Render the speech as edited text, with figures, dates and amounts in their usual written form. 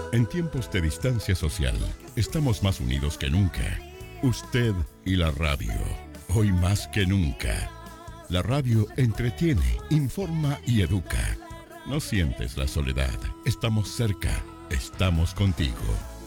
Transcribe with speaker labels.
Speaker 1: En tiempos de distancia social, estamos más unidos que nunca. Usted y la radio, hoy más que nunca. La radio entretiene, informa y educa. No sientes la soledad, estamos cerca, estamos contigo.